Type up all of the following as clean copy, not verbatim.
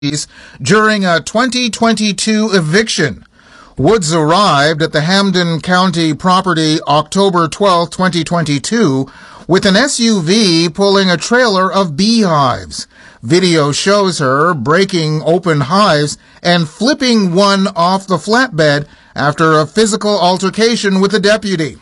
during a 2022 eviction. Woods arrived at the Hampden County property October 12, 2022, with an SUV pulling a trailer of beehives. Video shows her breaking open hives and flipping one off the flatbed after a physical altercation with a deputy.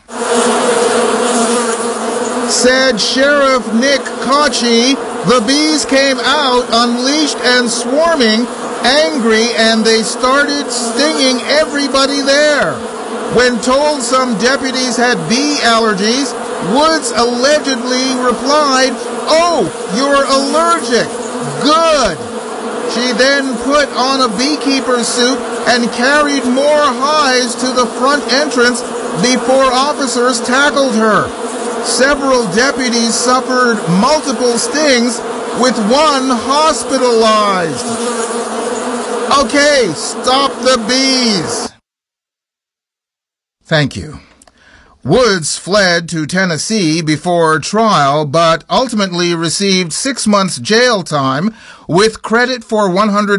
Said Sheriff Nick Kochi, the bees came out unleashed and swarming, angry, and they started stinging everybody there. When told some deputies had bee allergies, Woods allegedly replied, "Oh, you're allergic. Good." She then put on a beekeeper suit and carried more hives to the front entrance before officers tackled her. Several deputies suffered multiple stings, with one hospitalized. Okay, stop the bees. Thank you. Woods fled to Tennessee before trial, but ultimately received 6 months jail time with credit for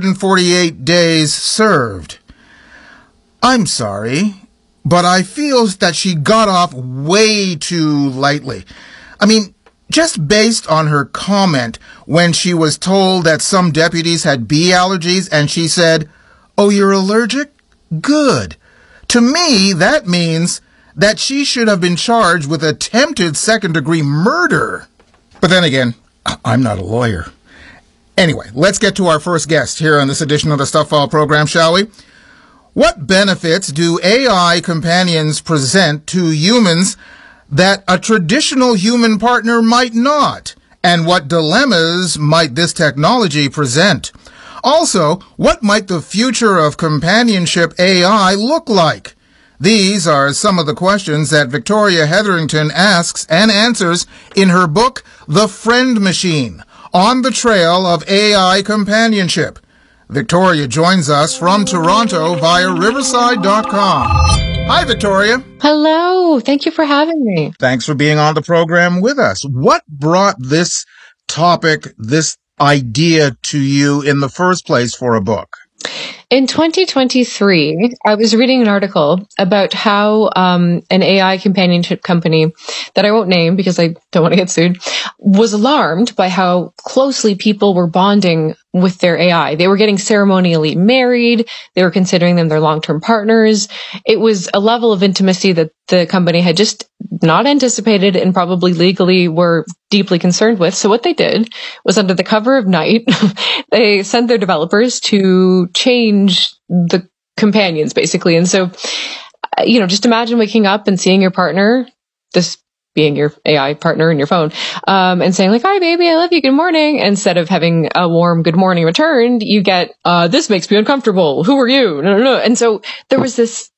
148 days served. I'm sorry, but I feel that she got off way too lightly. I mean, just based on her comment when she was told that some deputies had bee allergies and she said, "Oh, you're allergic? Good." To me, that means that she should have been charged with attempted second-degree murder. But then again, I'm not a lawyer. Anyway, let's get to our first guest here on this edition of the Stuff File program, shall we? What benefits do AI companions present to humans that a traditional human partner might not? And what dilemmas might this technology present? Also, what might the future of companionship AI look like? These are some of the questions that Victoria Hetherington asks and answers in her book, The Friend Machine, On the Trail of AI Companionship. Victoria joins us from Toronto via Riverside.com. Hi, Victoria. Hello. Thank you for having me. Thanks for being on the program with us. What brought this topic, this idea to you in the first place for a book? In 2023, I was reading an article about how an AI companionship company that I won't name because I don't want to get sued was alarmed by how closely people were bonding with their AI. They were getting ceremonially married. They were considering them their long-term partners. It was a level of intimacy that the company had just not anticipated and probably legally were deeply concerned with. So what they did was, under the cover of night, they sent their developers to change the companions, basically. And so, just imagine waking up and seeing your partner, this being your AI partner in your phone, and saying like, "Hi, baby, I love you. Good morning." Instead of having a warm good morning returned, you get, "This makes me uncomfortable. Who are you?" No. And so there was this,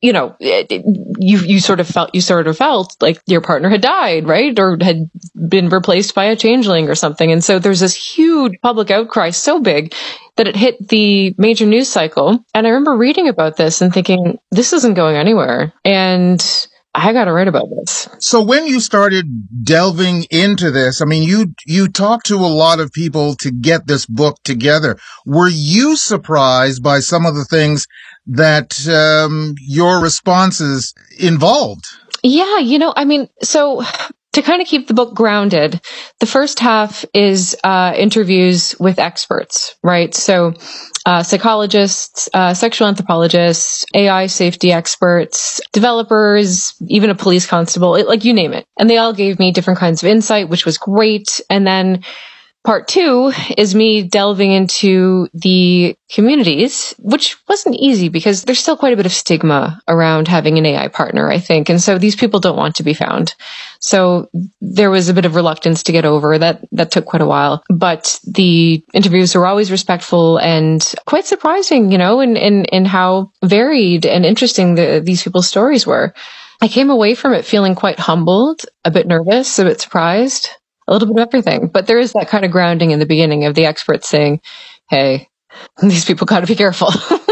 you sort of felt like your partner had died, right? Or had been replaced by a changeling or something. And so there's this huge public outcry, so big that it hit the major news cycle. And I remember reading about this and thinking, this isn't going anywhere. And I got to write about this. So when you started delving into this, I mean, you talked to a lot of people to get this book together. Were you surprised by some of the things that your responses involved? Yeah, so to kind of keep the book grounded, the first half is interviews with experts, right? So psychologists, sexual anthropologists, AI safety experts, developers, even a police constable, like you name it. And they all gave me different kinds of insight, which was great. And then part two is me delving into the communities, which wasn't easy because there's still quite a bit of stigma around having an AI partner, I think. And so these people don't want to be found. So there was a bit of reluctance to get over. That took quite a while. But the interviews were always respectful and quite surprising, in how varied and interesting these people's stories were. I came away from it feeling quite humbled, a bit nervous, a bit surprised. A little bit of everything. But there is that kind of grounding in the beginning of the experts saying, hey, these people got to be careful.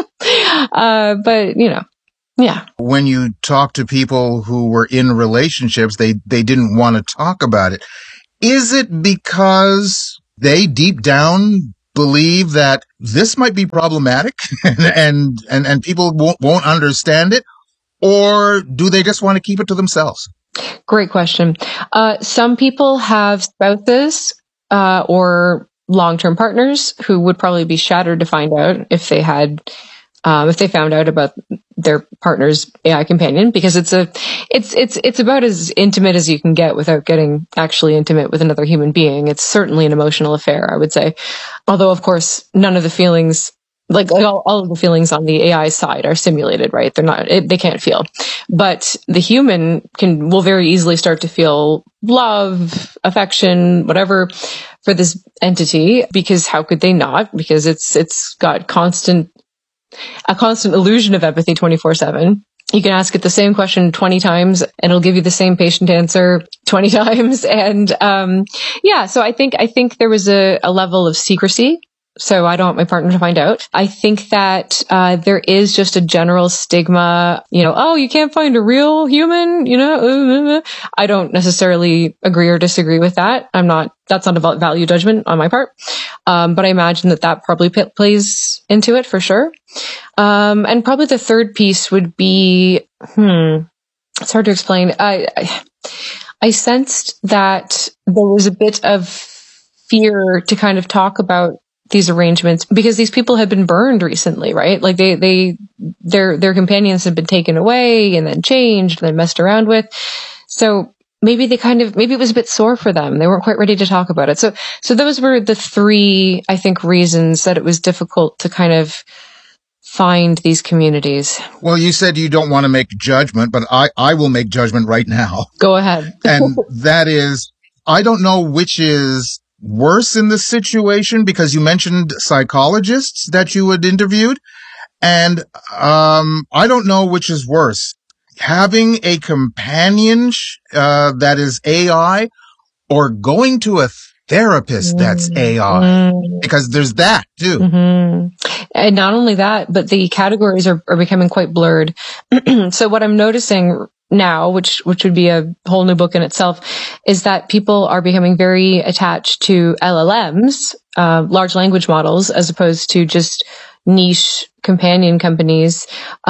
But, yeah. When you talk to people who were in relationships, they didn't want to talk about it. Is it because they deep down believe that this might be problematic and people won't understand it? Or do they just want to keep it to themselves? Great question. Some people have spouses or long-term partners who would probably be shattered to find out if they found out about their partner's AI companion, because it's about as intimate as you can get without getting actually intimate with another human being. It's certainly an emotional affair, I would say. Although, of course, none of the feelings, like all of the feelings on the AI side are simulated, right? They can't feel. But the human will very easily start to feel love, affection, whatever for this entity, because how could they not? Because it's got a constant illusion of empathy 24/7. You can ask it the same question 20 times and it'll give you the same patient answer 20 times. And, so I think there was a level of secrecy. So I don't want my partner to find out. I think that, there is just a general stigma, oh, you can't find a real human, I don't necessarily agree or disagree with that. That's not a value judgment on my part. But I imagine that probably plays into it for sure. And probably the third piece would be, it's hard to explain. I sensed that there was a bit of fear to kind of talk about these arrangements because these people had been burned recently, right? Like their companions had been taken away and then changed and then messed around with. So maybe it was a bit sore for them. They weren't quite ready to talk about it. So those were the three, I think, reasons that it was difficult to kind of find these communities. Well, you said you don't want to make judgment, but I will make judgment right now. Go ahead. And that is, I don't know which is worse in this situation, because you mentioned psychologists that you had interviewed. And I don't know which is worse, having a companion that is AI or going to a therapist that's AI, because there's that too. Mm-hmm. And not only that, but the categories are becoming quite blurred. So what I'm noticing now, which would be a whole new book in itself, is that people are becoming very attached to LLMs, large language models, as opposed to just niche companion companies.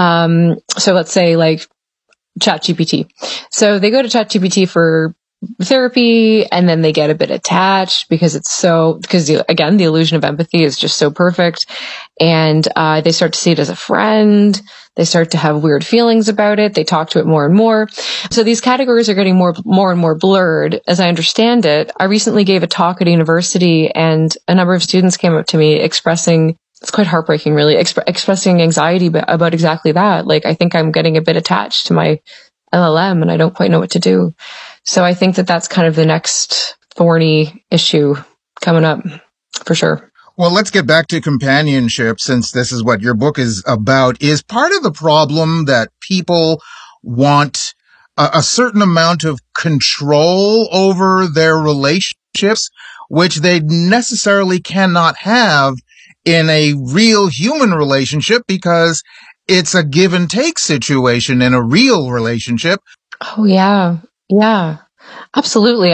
So let's say like ChatGPT. So they go to ChatGPT for therapy, and then they get a bit attached because again, the illusion of empathy is just so perfect. And they start to see it as a friend. They start to have weird feelings about it. They talk to it more and more. So these categories are getting more and more blurred, as I understand it. I recently gave a talk at a university, and a number of students came up to me expressing, it's quite heartbreaking really, expressing anxiety about exactly that. Like, I think I'm getting a bit attached to my LLM and I don't quite know what to do. So I think that's kind of the next thorny issue coming up for sure. Well, let's get back to companionship, since this is what your book is about. Is part of the problem that people want a certain amount of control over their relationships, which they necessarily cannot have in a real human relationship, because it's a give and take situation in a real relationship. Oh, yeah. Yeah, absolutely.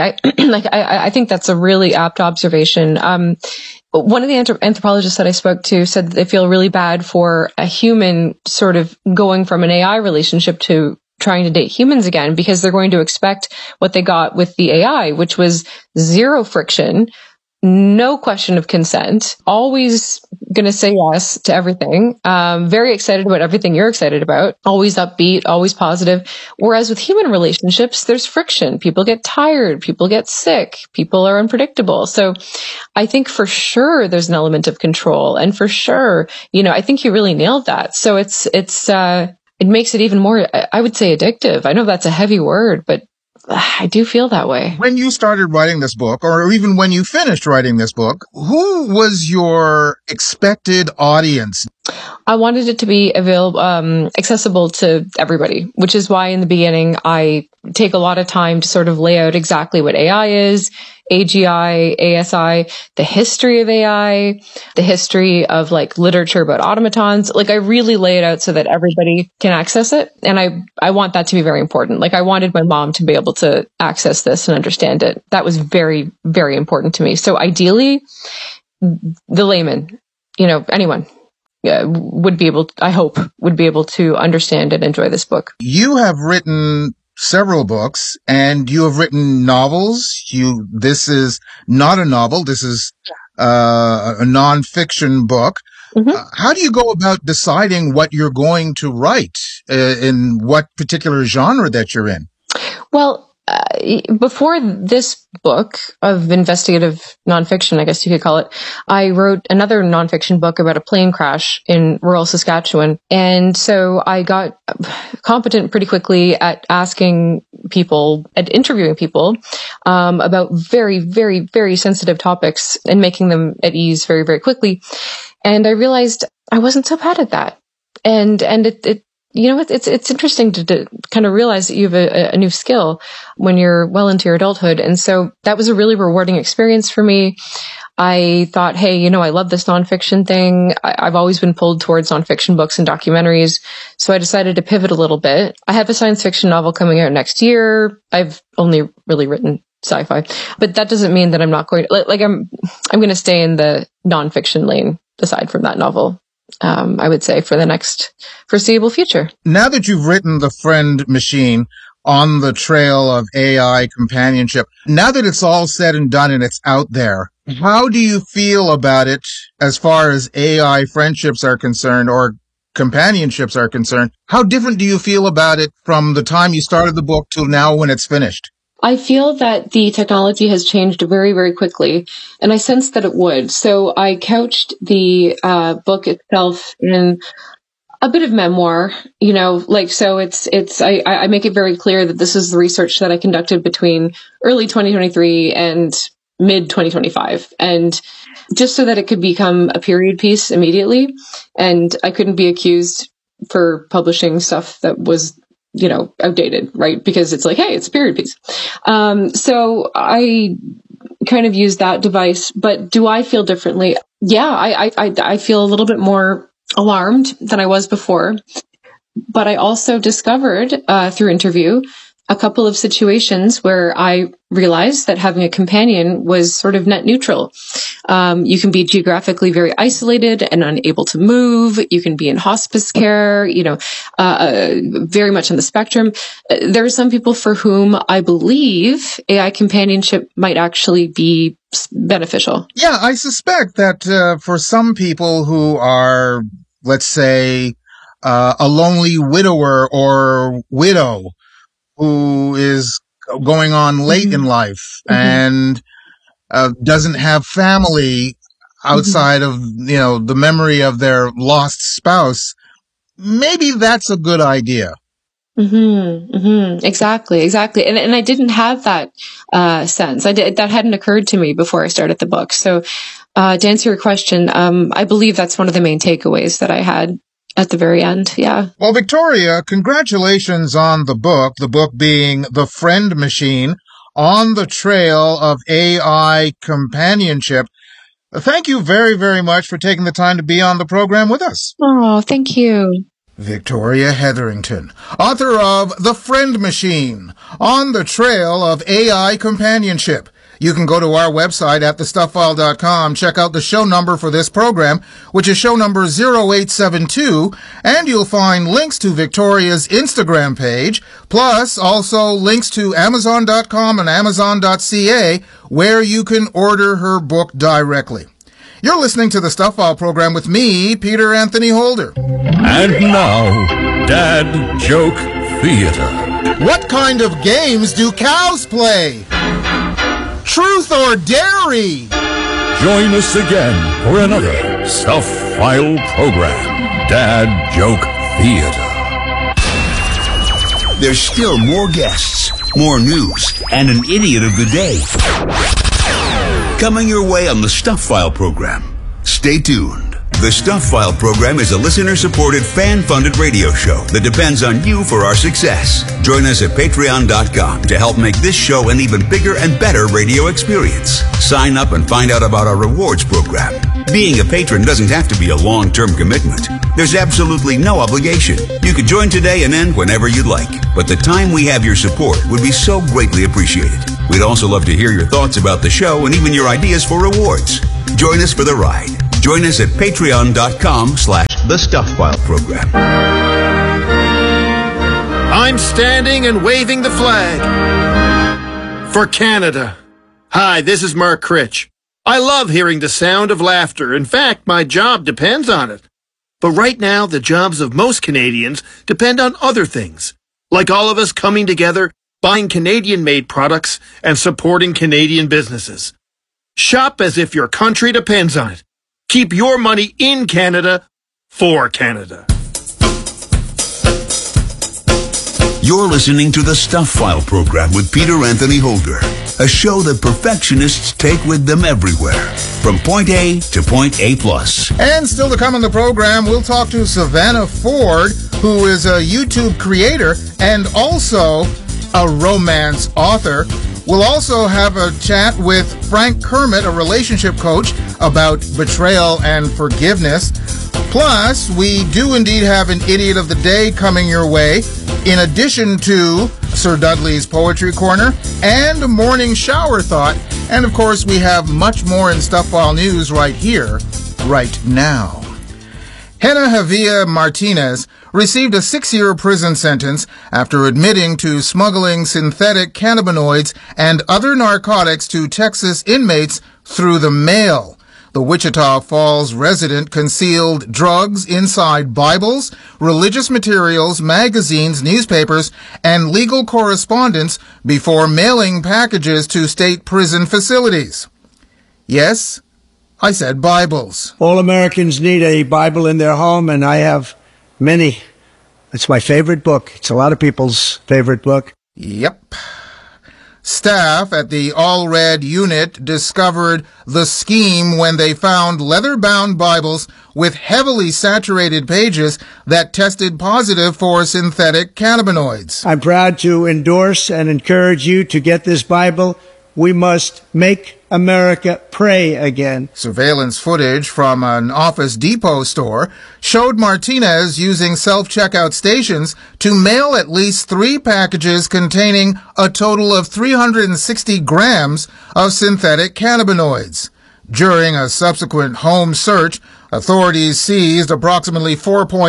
I think that's a really apt observation. One of the anthropologists that I spoke to said that they feel really bad for a human sort of going from an AI relationship to trying to date humans again, because they're going to expect what they got with the AI, which was zero friction, no question of consent, always going to say yes to everything, very excited about everything you're excited about, always upbeat, always positive. Whereas with human relationships, there's friction. People get tired, people get sick, people are unpredictable. So I think for sure there's an element of control, and for sure, I think you really nailed that. So it makes it even more, I would say, addictive. I know that's a heavy word, but I do feel that way. When you started writing this book, or even when you finished writing this book, who was your expected audience? I wanted it to be available, accessible to everybody, which is why in the beginning I take a lot of time to sort of lay out exactly what AI is, AGI, ASI, the history of AI, the history of like literature about automatons. Like, I really lay it out so that everybody can access it. And I want that to be very important. Like, I wanted my mom to be able to access this and understand it. That was very, very important to me. So ideally, the layman, anyone would be able to understand and enjoy this book. You have written several books, and you have written novels. This is not a novel. This is a nonfiction book. Mm-hmm. How do you go about deciding what you're going to write in what particular genre that you're in? Well, before this book of investigative nonfiction, I guess you could call it, I wrote another nonfiction book about a plane crash in rural Saskatchewan. And so I got competent pretty quickly at asking people, at interviewing people about very, very, very sensitive topics and making them at ease very, very quickly. And I realized I wasn't so bad at that. And it's interesting to kind of realize that you have a new skill when you're well into your adulthood. And so that was a really rewarding experience for me. I thought, hey, I love this nonfiction thing. I've always been pulled towards nonfiction books and documentaries. So I decided to pivot a little bit. I have a science fiction novel coming out next year. I've only really written sci-fi, but that doesn't mean that I'm not going to, I'm going to stay in the nonfiction lane aside from that novel. I would say for the next foreseeable future. Now that you've written The Friend Machine, On the Trail of AI Companionship, now that it's all said and done and it's out there, how do you feel about it as far as AI friendships are concerned or companionships are concerned? How different do you feel about it from the time you started the book till now when it's finished? I feel that the technology has changed very, very quickly, and I sensed that it would. So I couched the book itself in a bit of memoir, so I make it very clear that this is the research that I conducted between early 2023 and mid 2025. And just so that it could become a period piece immediately, and I couldn't be accused for publishing stuff that was outdated, right? Because it's like, hey, it's a period piece. So I kind of used that device, but do I feel differently? Yeah, I feel a little bit more alarmed than I was before, but I also discovered through interview a couple of situations where I realized that having a companion was sort of net neutral. You can be geographically very isolated and unable to move. You can be in hospice care, very much on the spectrum. There are some people for whom I believe AI companionship might actually be beneficial. Yeah, I suspect that for some people who are, let's say, a lonely widower or widow, who is going on late in life and doesn't have family outside of, the memory of their lost spouse, maybe that's a good idea. Exactly. And I didn't have that sense. That hadn't occurred to me before I started the book. So to answer your question, I believe that's one of the main takeaways that I had at the very end, yeah. Well, Victoria, congratulations on the book being The Friend Machine, On the Trail of AI Companionship. Thank you very, very much for taking the time to be on the program with us. Oh, thank you. Victoria Hetherington, author of The Friend Machine, On the Trail of AI Companionship. You can go to our website at thestuffile.com, check out the show number for this program, which is show number 0872, and you'll find links to Victoria's Instagram page, plus also links to Amazon.com and Amazon.ca, where you can order her book directly. You're listening to the Stuff File program with me, Peter Anthony Holder. And now, Dad Joke Theater. What kind of games do cows play? Truth or dairy? Join us again for another Stuff File program, Dad Joke Theater. There's still more guests, more news, and an idiot of the day coming your way on the Stuff File program. Stay tuned. The Stuff File program is a listener-supported, fan-funded radio show that depends on you for our success. Join us at patreon.com to help make this show an even bigger and better radio experience. Sign up and find out about our rewards program. Being a patron doesn't have to be a long-term commitment. There's absolutely no obligation. You could join today and end whenever you'd like. But the time we have your support would be so greatly appreciated. We'd also love to hear your thoughts about the show and even your ideas for rewards. Join us for the ride. Join us at patreon.com/The Stuff File Program. I'm standing and waving the flag for Canada. Hi, this is Mark Critch. I love hearing the sound of laughter. In fact, my job depends on it. But right now, the jobs of most Canadians depend on other things, like all of us coming together, buying Canadian-made products, and supporting Canadian businesses. Shop as if your country depends on it. Keep your money in Canada for Canada. You're listening to the Stuff File Program with Peter Anthony Holder, a show that perfectionists take with them everywhere, from point A to point A+. And still to come on the program, we'll talk to Savannah Ford, who is a YouTube creator and also a romance author. We'll also have a chat with Frank Kermit, a relationship coach, about betrayal and forgiveness. Plus, we do indeed have an Idiot of the Day coming your way, in addition to Sir Dudley's Poetry Corner and a morning shower thought. And of course, we have much more in Stuff File News right here, right now. Henna Javia Martinez received a 6-year prison sentence after admitting to smuggling synthetic cannabinoids and other narcotics to Texas inmates through the mail. The Wichita Falls resident concealed drugs inside Bibles, religious materials, magazines, newspapers, and legal correspondence before mailing packages to state prison facilities. Yes, I said Bibles. All Americans need a Bible in their home, and I have many. It's my favorite book. It's a lot of people's favorite book. Yep. Staff at the All Red unit discovered the scheme when they found leather-bound Bibles with heavily saturated pages that tested positive for synthetic cannabinoids. I'm proud to endorse and encourage you to get this Bible. We must make America pray again. Surveillance footage from an Office Depot store showed Martinez using self-checkout stations to mail at least 3 packages containing a total of 360 grams of synthetic cannabinoids. During a subsequent home search, authorities seized approximately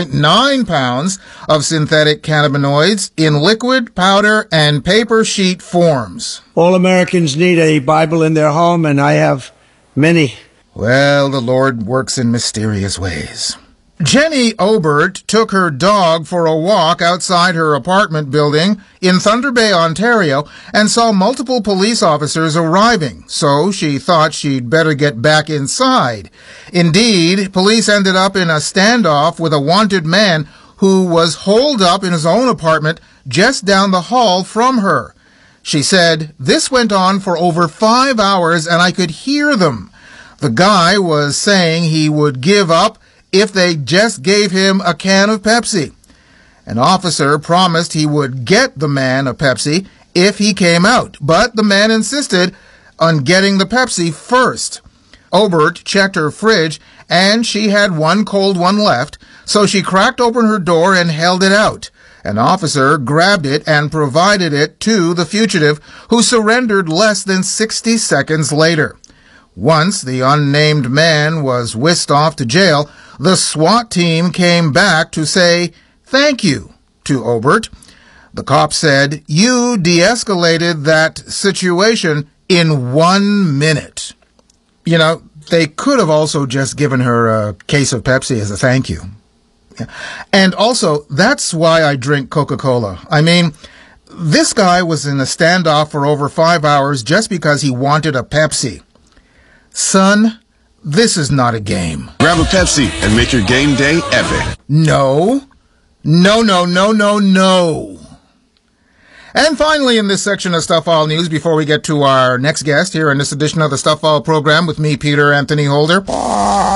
4.9 pounds of synthetic cannabinoids in liquid, powder, and paper sheet forms. All Americans need a Bible in their home, and I have many. Well, the Lord works in mysterious ways. Jenny Obert took her dog for a walk outside her apartment building in Thunder Bay, Ontario, and saw multiple police officers arriving, so she thought she'd better get back inside. Indeed, police ended up in a standoff with a wanted man who was holed up in his own apartment just down the hall from her. She said, "This went on for over 5 hours and I could hear them. The guy was saying he would give up if they just gave him a can of Pepsi. An officer promised he would get the man a Pepsi if he came out, but the man insisted on getting the Pepsi first. Obert checked her fridge, and she had one cold one left, so she cracked open her door and held it out. An officer grabbed it and provided it to the fugitive, who surrendered less than 60 seconds later. Once the unnamed man was whisked off to jail, the SWAT team came back to say thank you to Obert. The cop said, "You de-escalated that situation in 1 minute." You know, they could have also just given her a case of Pepsi as a thank you. And also, that's why I drink Coca-Cola. I mean, this guy was in a standoff for over 5 hours just because he wanted a Pepsi. Son, this is not a game. Grab a Pepsi and make your game day epic. No. No, no, no, no, no. And finally, in this section of Stuff File News, before we get to our next guest here in this edition of the Stuff File program with me, Peter Anthony Holder,